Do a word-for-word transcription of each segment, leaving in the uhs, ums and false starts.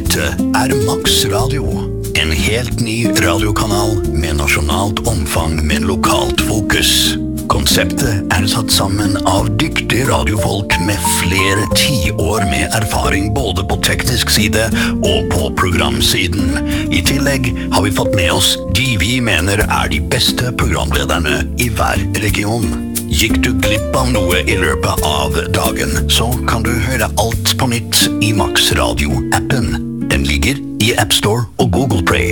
Dette er Max Radio, en helt ny radiokanal med nasjonalt omfang med lokalt fokus. Konseptet er satt sammen av dyktige radiofolk med flere tiår med erfaring både på teknisk side og på programsiden. I tillegg har vi fått med oss de vi mener er de beste programlederne i hver region. Gikk du glipp av noe i løpet av dagen, så kan du høre alt på nytt i Max Radio-appen. Den ligger i App Store og Google Play.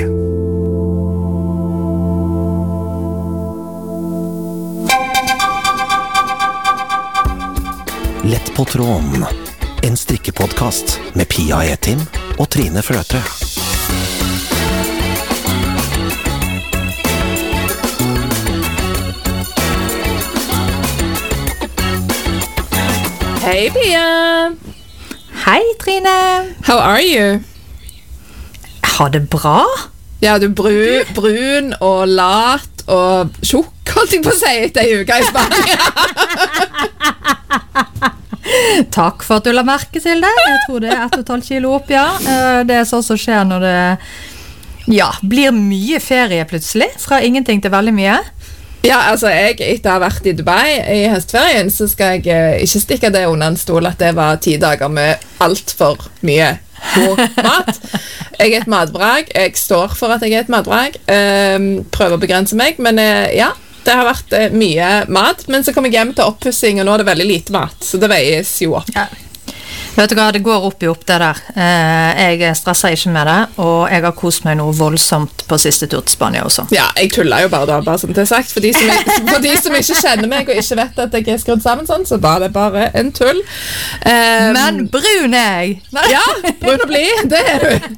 Lett på tråden. En strikkepodcast med Pia Etim og Trine Fløte. Hei Pia! Hei Trine! How are you? Har det bra? Ja, du er bru, brun og lat og tjukk, holdt jeg på å si, etter en uke i Spania. Takk for at du la merke til det. Jeg tror det er ett og et halvt kilo opp, ja. Det er sånn som skjer når det ja, blir mye ferie plutselig, fra ingenting til veldig mye. Ja, altså jeg, etter å ha vært i Dubai i høstferien, så skal jeg eh, ikke stikke det under en stol at det var ti dager med alt for mye god mat. Jeg er et matbrag, jeg står for at jeg er et matbrag, eh, prøver å begrense meg, men eh, ja, det har vært eh, mye mat, men så kom jeg hjem til oppussing, og nå er det veldig lite mat, så det veies jo opp. Ja. Vet du hva, det går opp i opp det der. Jeg stresser ikke med det, og jeg har kost meg noe voldsomt på siste tur til Spania også. Ja, jeg tuller jo bare da, bare som det er sagt. For de, som, for de som ikke kjenner meg og ikke vet at jeg er skrudd sammen sånn, så var det bare en tull. Um, Men brun er jeg! Ja, brun og blid, det er du.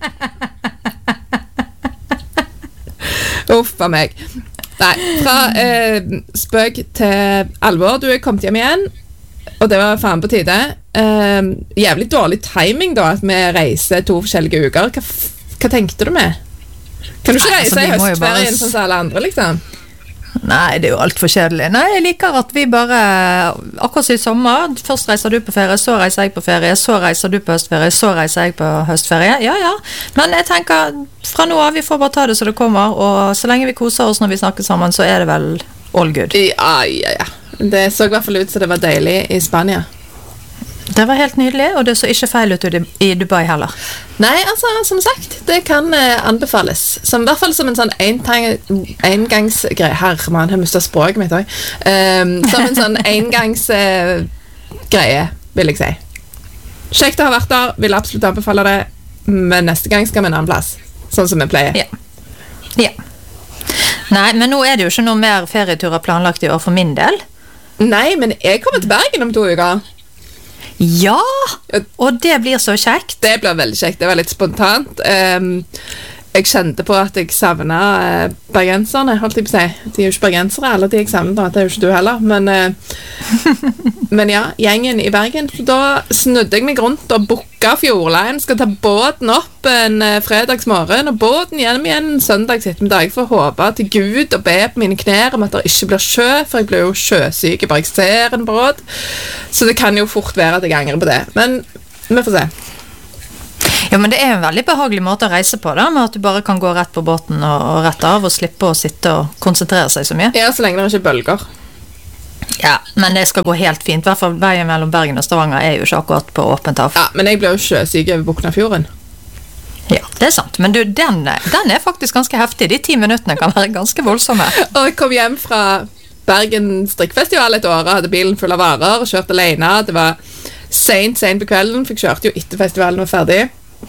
Uff av meg. Nei, fra eh, spøk til alvor. Du er kommet hjem igjen. Og det var faen på tide. Uh, jævlig dårlig timing da, at vi reiser to forskjellige uker. Hva, hva tenkte du med? Kan du ikke reise Nei, altså, i høstferien bare... sånn som alle andre, liksom? Nei, det er jo alt for kjedelig. Nei, jeg liker at vi bare, akkurat som i sommer, først reiser du på ferie, så reiser jeg på ferie, så reiser du på høstferie, så reiser jeg på høstferie. Ja, ja. Men jeg tenker, fra nå av, vi får bare ta det så det kommer, og så lenge vi koser oss når vi snakker sammen, så er det vel all good. Ja, ja, ja. Det så i hvert fall ut så det var deilig i Spania. Det var helt nydelig, og det så ikke feil ut i Dubai heller. Nei, altså, som sagt, det kan eh, anbefales. Som, I hvert fall som en sånn engangsgreie. Herre, man, jeg mistet språket mitt også. Um, som en sånn engangsgreie, uh, vil jeg si. Kjekt å ha vært der, vil absolutt anbefale det, men neste gang skal vi en annen plass. Sånn som vi pleier. Ja. Ja. Nei, men nå er det jo ikke noe mer ferieturer planlagt i år for min del. Nei, men jeg kommer til Bergen om to uker. Ja, og det blir så kjekt. Det blir veldig kjekt, det var litt spontant. Um, jeg kjente på at jeg savnet uh, bergenserne, holdt jeg på å si. De er jo ikke bergensere, alle de jeg savnet, det er jo ikke du heller. Men, uh, men ja, gjengen i Bergen. Da snudde jeg meg rundt og booka Fjordline. Skal ta båten opp en uh, fredagsmorgen, og båten gjennom igjen en søndags ettermiddag for å håpe til Gud og be på mine knær om at det ikke blir sjø, for jeg blir jo sjøsyk, bare jeg ser en båt. Så det kan jo fort være at jeg angrer på det. Men vi får se. Ja, men det er en veldig behagelig måte å reise på da, med at du bare kan gå rett på båten og, og rett av og slippe å sitte og konsentrere seg så mye. Ja, så lenge det ikke er bølger. Ja, men det skal gå helt fint. I hvert fall veien mellom Bergen og Stavanger er jo ikke akkurat på åpent av. Ja, men jeg ble jo sjøsyk over Boknafjorden. Ja, det er sant. Men du, den, den er faktisk ganske heftig. De ti minuttene kan være ganske voldsomme. Og jeg kom hjem fra Bergen strikkfestival et år og hadde bilen full av varer og kjørte alene. Det var sent, sent på kvelden, for jeg kjørte jo etter festivalen var ferdig.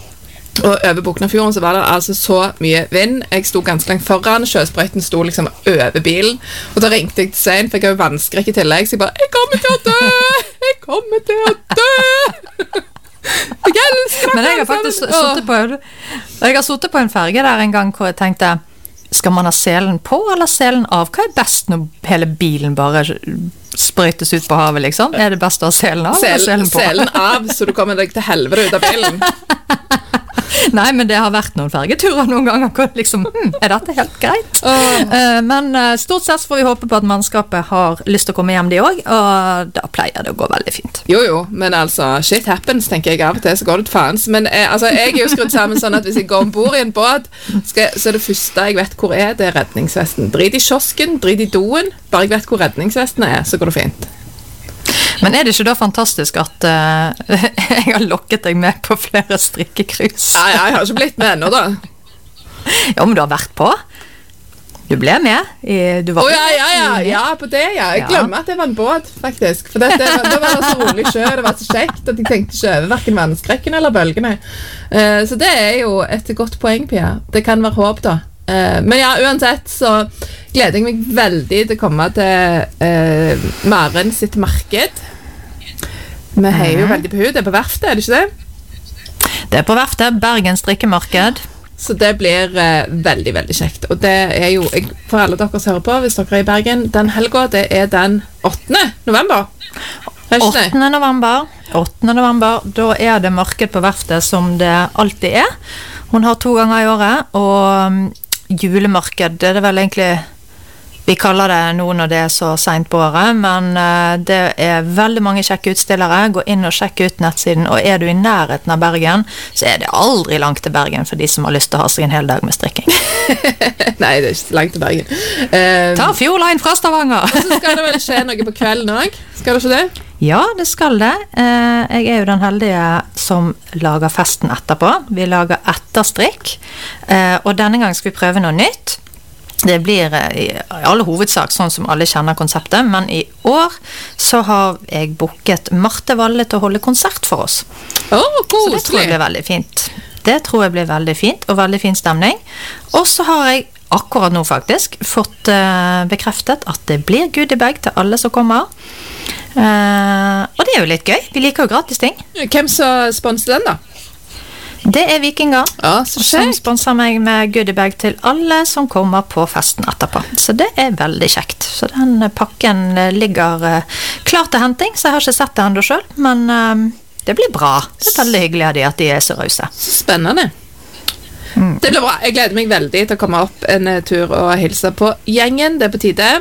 Og over Boknafjorden så var det altså så mye vind. Jeg sto ganske langt foran, sjøsprøyten sto liksom over bilen, og da ringte jeg til Svein, for jeg har jo vannskrekk i tillegg, så jeg bare, jeg kommer til å dø! Jeg kommer til å dø! Jeg elsker Men jeg har faktisk suttet på, jeg har suttet på en ferge der en gang hvor jeg tenkte, skal man ha selen på eller selen av? Hva er best når hele bilen bare sprøytes ut på havet, liksom? Er det best å ha selen av Sel, eller selen på? Selen av, så du kommer deg til helvete ut av bilen. Nei, men det har vært noen fergeturer noen ganger hvor liksom, hm, er dette helt greit? Oh. Uh, men uh, stort sett får vi håpe på at mannskapet har lyst til å komme hjem de også, og da pleier det å gå veldig fint. Jo, jo, men altså, shit happens, tenker jeg av og til, så går det til faens. Men eh, altså, jeg er jo skrudd sammen sånn at hvis jeg går ombord i en båt, skal, så er det første jeg vet hvor er, det er redningsvesten. Drit i kiosken, drit i doen, bare jeg vet hvor redningsvesten er, så går det fint. Men er det ikke da fantastisk at uh, jeg har lokket deg med på flere strikkekrus? Nei, jeg har ikke blitt med ennå da. Ja, men du har vært på. Du ble med. I, du var oh, ja, ja, ja, ja, på det, ja. Jeg glemmer ja. At det var en båt, faktisk. For det, det, det var så rolig sjø, det var så kjekt at jeg tenkte ikke over hverken vannskrekken eller bølgene. Uh, så det er jo et godt poeng, Pia. Det kan være håp da. Uh, men ja, uansett så gleder jeg meg veldig til å komme til uh, Maren sitt marked. Vi heier jo veldig på henne. Det er på verftet, er det ikke det? Det er på verftet, Bergen strikkemarked. Så det blir uh, veldig, veldig kjekt. Og det er jo, jeg, for alle dere som hører på, hvis dere er i Bergen, den helga, det er den åttende november. åttende november. åttende november, da er det marked på verftet som det alltid er. Hun har to ganger i året, og um, julemarked, det er vel egentlig vi kaller det nå når det er så sent på året, men uh, det er veldig mange kjekke utstillere. Gå inn og sjekk ut nettsiden, og er du i nærheten av Bergen, så er det aldri langt til Bergen for de som har lyst til å ha seg en hel dag med strikking. Nei, det er ikke langt til Bergen. Um, Ta Fjordline fra Stavanger! Og så skal det vel skje noe på kvelden også? Skal det ikke det? Ja, det skal det. Uh, jeg er jo den heldige som lager festen etterpå. Vi lager etterstrikk, uh, og denne gang skal vi prøve noe nytt. Det blir i alle hovedsak sånn som alle kjenner konseptet, men i år så har jeg booket Marte Valle til å holde konsert for oss. Oh, så det tror jeg blir veldig fint. Det tror jeg blir veldig fint, og veldig fin stemning. Og så har jeg akkurat nå faktisk fått uh, bekreftet at det blir goodiebag til alle som kommer. Uh, og det er jo litt gøy. Vi liker jo gratis ting. Hvem som sponser den da? Det er Vikinger, ja, som sponser meg med goodiebag til alle som kommer på festen etterpå. Så det er veldig kjekt. Så den pakken ligger uh, klar til henting, så jeg har ikke sett det enda selv, men uh, det blir bra. Det er veldig hyggelig av de at de er så rause. Spennende. Mm. Det blir bra. Jeg gleder meg veldig til å komme opp en tur og hilse på gjengen. Det er på tide.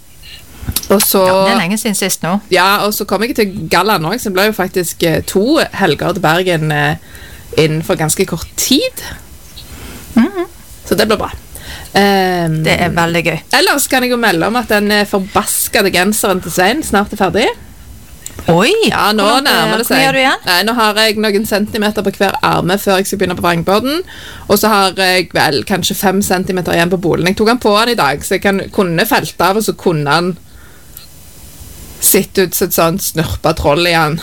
Og så, ja, det er lenge siden sist nå. Ja, og så kommer jeg til Galland også, så det ble jo faktisk to helger til Bergen uh, innenfor ganske kort tid. Mm-hmm. Så det blir bra. Um, det er veldig gøy. Ellers kan jeg jo melde om at den forbaskede genseren til Svein snart er ferdig. Oi! Ja, nå nærmer det seg. Hva gjør du igjen? Nei, nå har jeg noen centimeter på hver arme før jeg skal begynne på vrangborden. Og så har jeg vel kanskje fem centimeter igjen på bolen. Jeg tok han på han i dag, så jeg kan, kunne felt av, og så kunne han sitte ut så et sånt snurpa troll i han.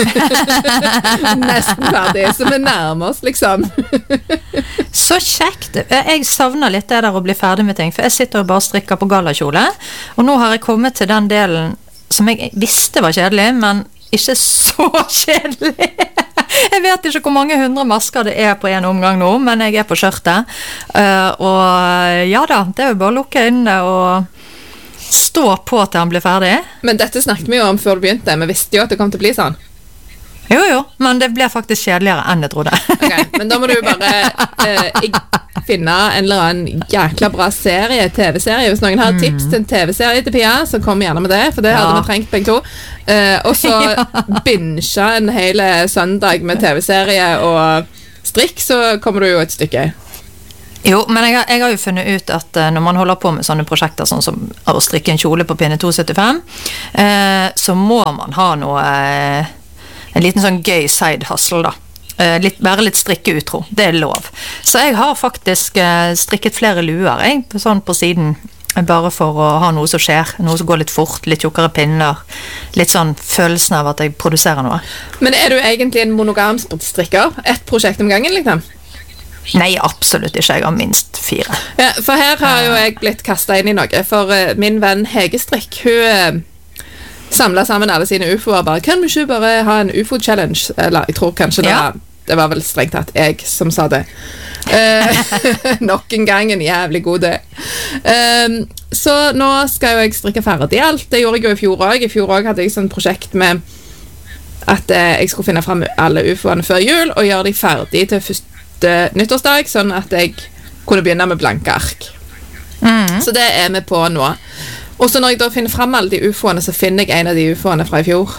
Nesten ferdig, så vi nærmer oss liksom. Så kjekt. Jeg savner litt det der å bli ferdig med ting, for jeg sitter og bare strikker på gallakjole, og nå har jeg kommet til den delen som jeg visste var kjedelig, men ikke så kjedelig. Jeg vet ikke hvor mange hundre masker det er på en omgang nå, men jeg er på skjørtet. Uh, og ja da, det er jo bare å lukke øynene og stå på til han blir ferdig. Men dette snakket vi jo om før du begynte. Vi visste jo at det kom til å bli sånn. Jo, jo, men det ble faktisk kjedeligere enn jeg trodde. Ok, men da må du bare eh, finne en eller annen jækla bra serie, T V-serie. Hvis noen har tips til en T V-serie til Pia, så kom gjerne med det, for det ja. Hadde vi trengt begge to. Eh, og så ja. Binge en hele søndag med T V-serie og strikk, så kommer du jo et stykke. Jo, men jeg har, jeg har jo funnet ut at uh, når man holder på med sånne prosjekter sånn som å strikke en kjole på pinne to syttifem, uh, så må man ha noe uh, en liten sånn gøy side hustle da. Uh, litt, være litt strikkeutro, det er lov. Så jeg har faktisk uh, strikket flere luer, jeg, sånn på siden, bare for å ha noe som skjer, noe som går litt fort, litt tjukkere pinner, litt sånn følelsen av at jeg produserer noe. Men er du egentlig en monogam strikker? Et prosjekt om gangen, liksom? Nei, absolutt ikke. Jeg har minst fire. Ja, for her har jo jeg blitt kastet inn i noe. For uh, min venn Hege Strikk, hun uh, samlet sammen alle sine ufoer. Bare, kan vi ikke bare ha en ufo-challenge? Eller jeg tror kanskje det, ja. var, det var vel strengt tatt jeg som sa det. Uh, nok en gang en jævlig god det. Um, så nå skal jo jeg strikke ferdig alt. Det gjorde jeg jo i fjor også. I fjor også hadde jeg sånn prosjekt med at uh, jeg skulle finne frem alle ufoene før jul og gjøre de ferdig til første etter nyttårsdag, sånn at jeg kunne begynne med blanke ark. Mm. Så det er vi på nå. Og så når jeg da finner frem alle de ufoene, så finner jeg en av de ufoene fra i fjor.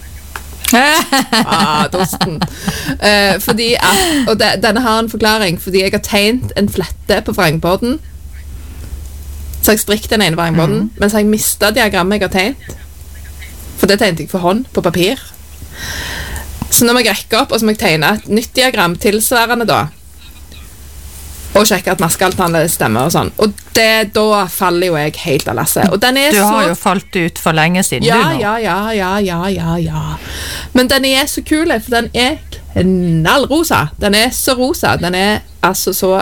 ah, dosten. Uh, fordi at, og det, denne har en forklaring, fordi jeg har tegnet en flette på vrangborden. Så jeg strikket den ene vrangborden, mm. men så har jeg mistet diagrammet jeg har tegnet. For det tegnet jeg for hånd på papir. Så nå må jeg rekke opp, og så må jeg tegne et nytt diagram tilsvarende da. Og sjekke at maskealtene stemmer og sånn. Og det, da faller jo jeg helt av lasset. Og den er du har så... jo falt ut for lenge siden, ja, du nå. Ja, ja, ja, ja, ja, ja. Men den er så kul, for den er knallrosa. Den er så rosa. Den er altså så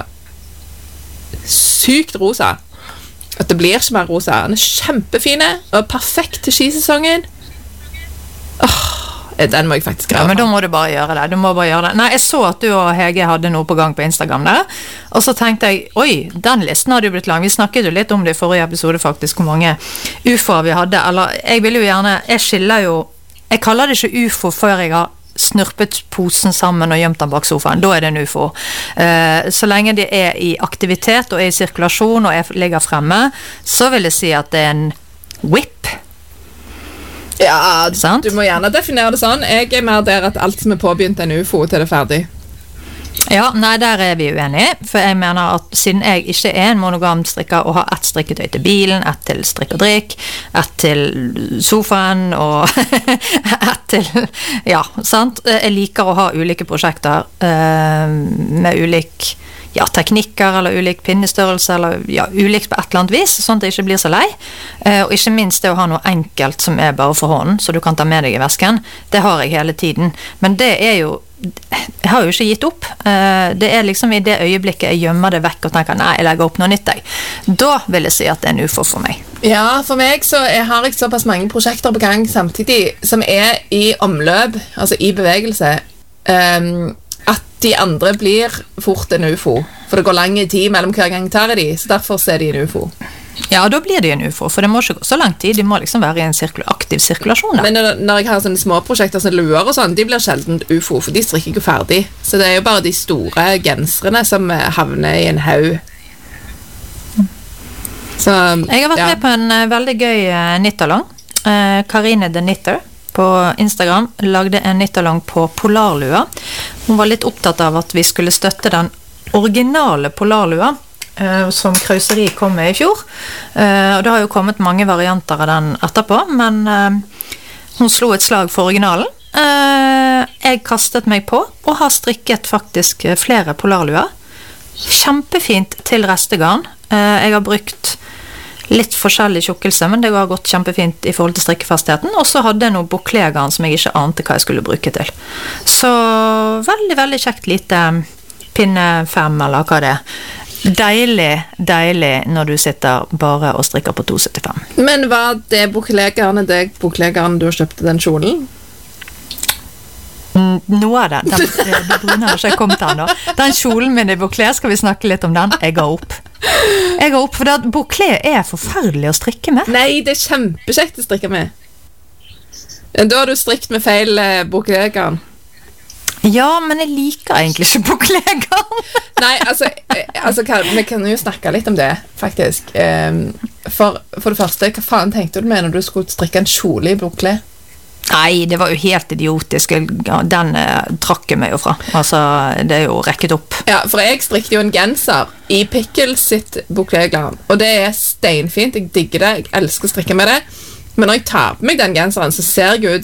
sykt rosa. At det blir ikke mer rosa. Den er kjempefine, og perfekt til skisesongen. Åh. Den må jeg faktisk grave. Ja, men da må du bare gjøre det. Du må bare gjøre det. Nei, jeg så at du og Hege hadde noe på gang på Instagram der, og så tenkte jeg, oi, den listen hadde jo blitt lang. Vi snakket jo litt om det i forrige episode faktisk, hvor mange U F O-er vi hadde. Eller, jeg vil jo gjerne, jeg skiller jo, jeg kaller det ikke U F O før jeg har snurpet posen sammen og gjemt den bak sofaen. Da er det en U F O. Uh, så lenge de er i aktivitet og er i sirkulasjon og er, ligger fremme, så vil jeg si at det er en whip. Ja, sant? Du må gjerne definere det sånn. Jeg er mer der at alt som er påbegynt en U F O til det er ferdig. Ja, nei, der er vi uenige, for jeg mener at siden jeg ikke er en monogam strikker og har ett strikketøy til bilen, ett til strikk og drikk, ett til sofaen og ett til, ja, sant? Jeg liker å ha ulike prosjekter uh, med ulik ja, teknikker eller ulik pinnestørrelse eller ja, ulikt på et eller annet vis, sånn at jeg ikke blir så lei. Eh, og ikke minst det å ha noe enkelt som er bare for hånden, så du kan ta med deg i vesken. Det har jeg hele tiden. Men det er jo, jeg har jo ikke gitt opp. Eh, det er liksom i det øyeblikket jeg gjemmer det vekk og tenker, nei, jeg legger opp noe nytt jeg. Da vil jeg si at det er en U F O for meg. Ja, for meg så jeg har jeg såpass mange prosjekter på gang samtidig som er i omløp, altså i bevegelse. Um, at de andre blir fort en U F O. For det går lang tid mellom hver gang jeg tar i de, så derfor er de en U F O. Ja, da blir de en U F O, for det må ikke gå så lang tid. De må liksom være i en sirkul- aktiv sirkulasjon. Da. Men når, når jeg har sånne små prosjekter som luer og sånn, de blir sjelden U F O, for de strikker ikke ferdig. Så det er jo bare de store genserne som havner i en haug. Så, jeg har vært ja. med på en uh, veldig gøy uh, knit-along. Uh, Karine the Knitter på Instagram lagde en knit-along på polarlua. Hun var litt opptatt av at vi skulle støtte den originale polarlua eh, som Krauseri kom med i fjor. Eh, og det har jo kommet mange varianter av den etterpå, men eh, hun slo et slag for originalen. Eh, jeg kastet meg på og har strikket faktisk flere polarluer. Kjempefint til restegarn. Eh, jeg har brukt litt forskjellig tjukkelse, men det har gått kjempefint i forhold til strikkefastheten. Og så hadde jeg noe bouclégarn som jeg ikke ante hva jeg skulle bruke til. Så veldig, veldig kjekt lite pinne fem, eller hva det er. Deilig, deilig når du sitter bare og strikker på to syttifem. Men var det bouclégarnet det bouclégarnet du har kjøpt den kjolen? Noe av det. Den, det brune har ikke kommet her nå. Den kjolen min i bouclé, skal vi snakke litt om den? Jeg ga opp. Jeg ga opp, for det bouclé er forferdelig å strikke med. Nei, det er kjempekjekt å strikke med. Da har du strikket med feil eh, bouclégarn. Ja, men jeg liker egentlig ikke bouclégarn. Nei, altså, eh, altså vi kan jo snakke litt om det, faktisk. Um, for, for det første, hva faen tenkte du med når du skulle strikke en kjole i bouclé? Nei, det var jo helt idiotisk. Den eh, trakk jeg meg jo fra. Altså, det er jo rekket opp. Ja, for jeg strikket jo en genser i Pickles sitt bouclégarn, og det er steinfint. Jeg digger det. Jeg elsker å strikke med det. Men når jeg tar på meg den genseren, så ser jeg ut